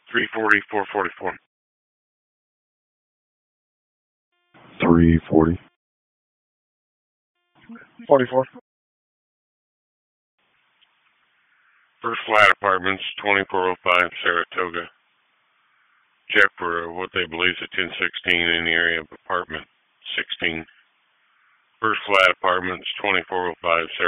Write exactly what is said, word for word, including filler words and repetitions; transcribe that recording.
three forty, four forty-four. three forty. forty-four. First Flat Apartments, twenty-four oh five, Saratoga. Check for what they believe is a ten sixteen in the area of apartment sixteen. First Flat Apartments, twenty-four oh five, Saratoga.